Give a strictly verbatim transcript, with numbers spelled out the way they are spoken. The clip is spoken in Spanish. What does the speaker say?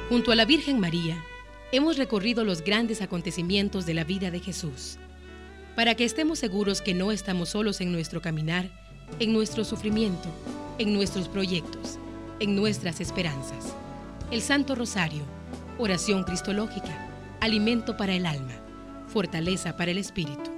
Junto a la Virgen María, hemos recorrido los grandes acontecimientos de la vida de Jesús, para que estemos seguros que no estamos solos en nuestro caminar, en nuestro sufrimiento, en nuestros proyectos, en nuestras esperanzas. El Santo Rosario, oración cristológica, alimento para el alma, fortaleza para el espíritu.